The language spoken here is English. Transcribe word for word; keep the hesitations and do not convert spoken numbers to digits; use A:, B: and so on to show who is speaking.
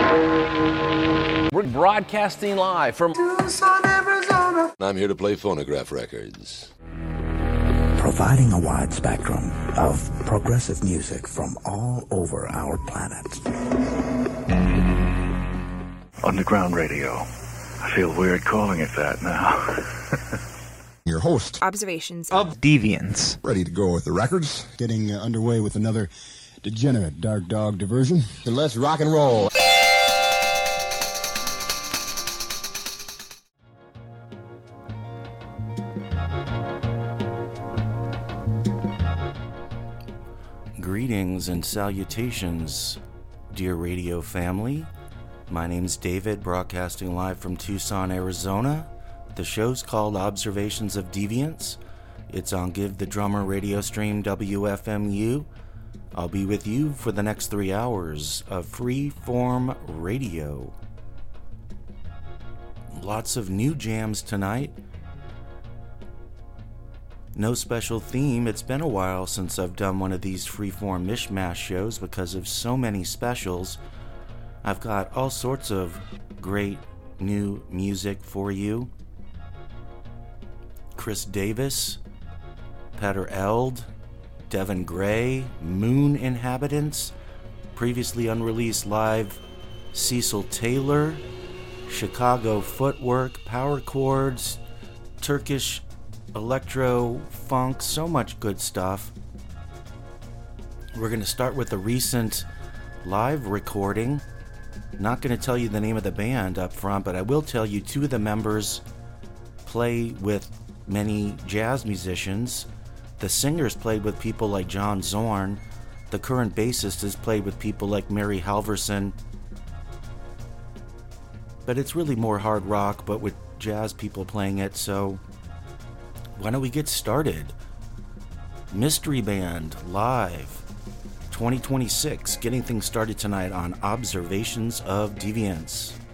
A: We're broadcasting live from
B: Tucson, Arizona.
C: I'm here to play phonograph records.
D: Providing a wide spectrum of progressive music from all over our planet.
E: Underground radio. I feel weird calling it that now.
F: Your host.
G: Observations
H: of Deviants.
F: Ready to go with the records. Getting uh, underway with another degenerate Dark Dog diversion. And let's rock and roll.
I: Greetings and salutations, dear radio family. My name's David, broadcasting live from Tucson, Arizona. The show's called Observations of Deviants. It's on Give the Drummer radio stream W F M U. I'll be with you for the next three hours of free-form radio. Lots of new jams tonight. No special theme. It's been a while since I've done one of these freeform mishmash shows because of so many specials. I've got all sorts of great new music for you. Chris Davis, Peter Eld, Devin Gray, Moon Inhabitants, previously unreleased live Cecil Taylor, Chicago Footwork, Power Chords, Turkish electro, funk, so much good stuff. We're going to start with a recent live recording. Not going to tell you the name of the band up front, but I will tell you two of the members play with many jazz musicians. The singers played with people like John Zorn. The current bassist has played with people like Mary Halverson. But it's really more hard rock, but with jazz people playing it, so why don't we get started? Mystery Band live twenty twenty-six, getting things started tonight on Observations of Deviants.